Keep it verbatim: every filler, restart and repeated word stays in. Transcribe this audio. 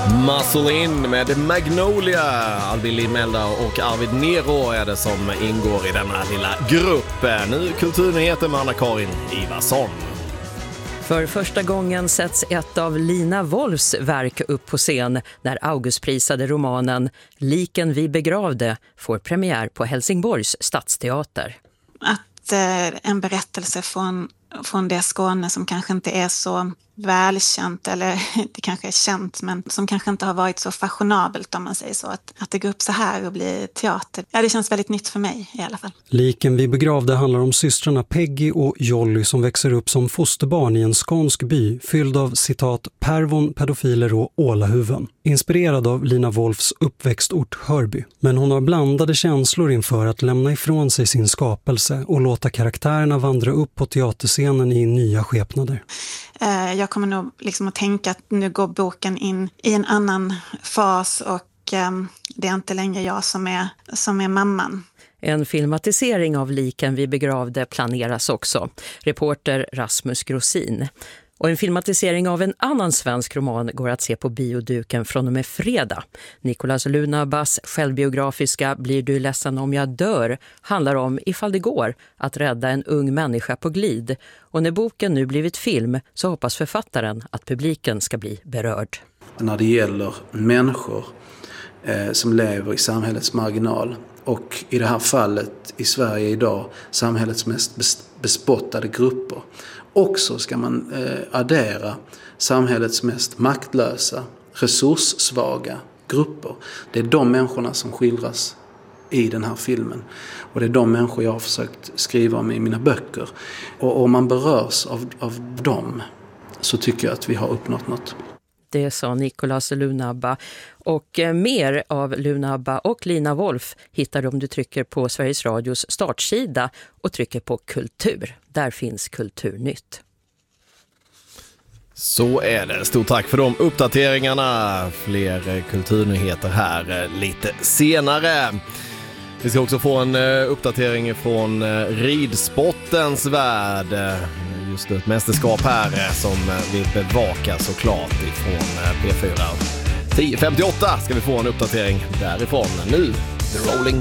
Muscle In med Magnolia. Albin Lindmelda och Arvid Nero är det som ingår i denna lilla grupp. Nu kulturnyheter med Anna-Karin Ivarsson. För första gången sätts ett av Lina Wolfs verk upp på scen när Augustprisade romanen Liken vi begravde får premiär på Helsingborgs stadsteater. Att eh, en berättelse från, från det Skåne som kanske inte är så välkänt, eller det kanske är känt, men som kanske inte har varit så fashionabelt, om man säger så, att, att det går upp så här och blir teater. Ja, det känns väldigt nytt för mig i alla fall. Liken vi begravde handlar om systrarna Peggy och Jolly som växer upp som fosterbarn i en skånsk by fylld av citat pervon, pedofiler och ålahuven. Inspirerad av Lina Wolfs uppväxtort Hörby. Men hon har blandade känslor inför att lämna ifrån sig sin skapelse och låta karaktärerna vandra upp på teaterscenen i nya skepnader. Jag kommer nog liksom att tänka att nu går boken in i en annan fas och um, det är inte längre jag som är, som är mamman. En filmatisering av Liken vi begravde planeras också. Reporter Rasmus Grossin. Och en filmatisering av en annan svensk roman går att se på bioduken från och med fredag. Nicolas Lunabas självbiografiska Blir du ledsen om jag dör handlar om, ifall det går, att rädda en ung människa på glid. Och när boken nu blivit film så hoppas författaren att publiken ska bli berörd. När det gäller människor eh, som lever i samhällets marginal och i det här fallet i Sverige idag samhällets mest bespottade grupper. Också ska man eh, addera samhällets mest maktlösa, resurssvaga grupper. Det är de människorna som skildras i den här filmen. Och det är de människor jag har försökt skriva om i mina böcker. Och om man berörs av, av dem så tycker jag att vi har uppnått något. Det sa Nicolas Lunabba. Och eh, mer av Lunabba och Lina Wolf hittar du om du trycker på Sveriges Radios startsida och trycker på kultur. Där finns Kulturnytt. Så är det. Stort tack för de uppdateringarna. Fler kulturnyheter här lite senare. Vi ska också få en uppdatering från ridsportens värld. Just ett mästerskap här som vi bevakar såklart ifrån P fyra. tio femtioåtta ska vi få en uppdatering därifrån. Nu, The Rolling